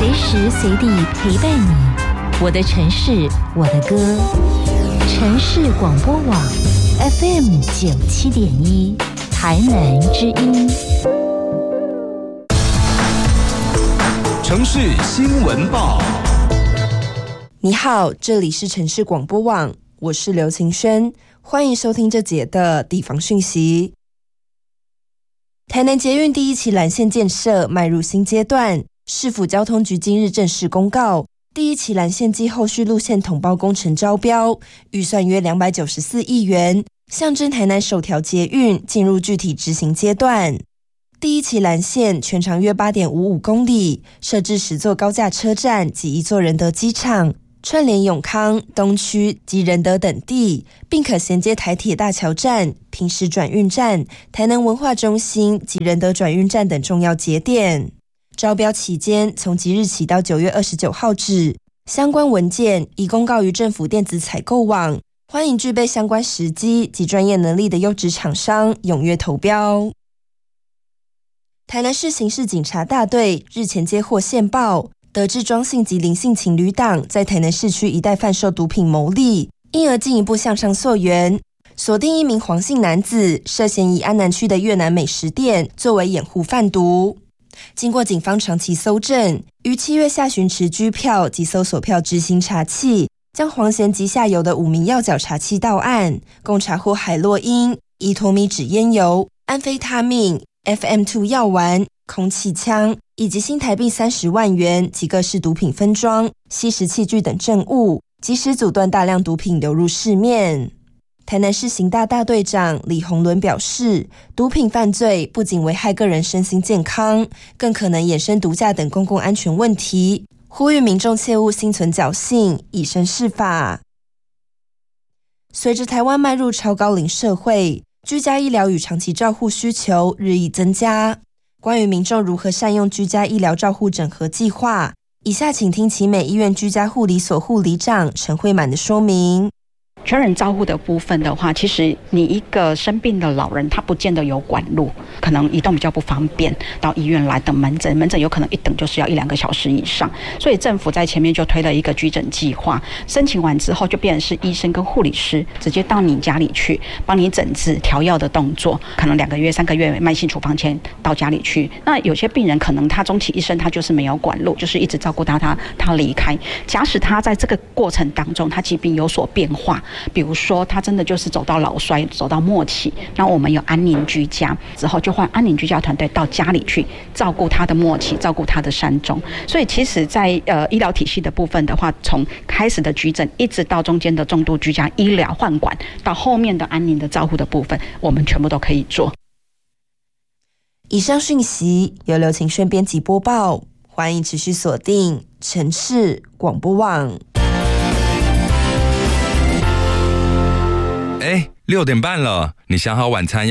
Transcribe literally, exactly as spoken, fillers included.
随时随地陪伴你。我的城市，我的歌。城市广播网 F M 九七点一，台南之音。 城市新闻报。 你好，这里是城市广播网，我是刘晴轩，欢迎收听这节的地方讯息。台南捷运第一期蓝线建设迈入新阶段，市府交通局今日正式公告，第一期蓝线及后续路线统包工程招标，预算约两百九十四亿元，象征台南首条捷运进入具体执行阶段。第一期蓝线全长约 八点五五公里，设置十座高架车站及一座仁德机场，串联永康、东区及仁德等地，并可衔接台铁大桥站、平石转运站、台南文化中心及仁德转运站等重要节点。招标期间从即日起到九月二十九号止，相关文件已公告于政府电子采购网，欢迎具备相关时机及专业能力的优质厂商踊跃投标。台南市刑事警察大队日前接获线报，得知庄姓及林姓情侣档在台南市区一带贩售毒品牟利，因而进一步向上溯源，锁定一名黄姓男子涉嫌以安南区的越南美食店作为掩护贩毒。经过警方长期搜证，于七月下旬持居票及搜索票执行查缉，将黄嫌及下游的五名药脚查缉到案，共查获海洛因、伊托米脂烟油、安非他命、F M 二 药丸、空气枪以及新台币三十万元及各式毒品分装、吸食器具等证物，及时阻断大量毒品流入市面。台南市刑大大队长李宏伦表示，毒品犯罪不仅危害个人身心健康，更可能衍生毒驾等公共安全问题，呼吁民众切勿心存侥幸，以身试法。随着台湾迈入超高龄社会，居家医疗与长期照护需求日益增加。关于民众如何善用居家医疗照护整合计划，以下请听奇美医院居家护理所护理长陈慧满的说明。 全人照护的部分的话，其实你一个生病的老人，他不见得有管路，可能移动比较不方便，到医院来等门诊，门诊有可能一等就是要一两个小时以上，所以政府在前面就推了一个居诊计划，申请完之后就变成是医生跟护理师直接到你家里去，帮你诊治调药的动作，可能两个月、三个月慢性处方签到家里去。那有些病人可能他终其一生他就是没有管路，就是一直照顾他，他他离开。假使他在这个过程当中，他疾病有所变化。比如说他真的就是走到老衰走到末期，那我们有安宁居家之后，就换安宁居家团队到家里去照顾他的末期，照顾他的善终。所以其实在呃医疗体系的部分的话，从开始的急诊一直到中间的重度居家医疗换管，到后面的安宁的照护的部分，我们全部都可以做。 以上讯息由刘晴轩编辑播报，欢迎持续锁定城市广播网。 哎，六点半了，你想好晚餐要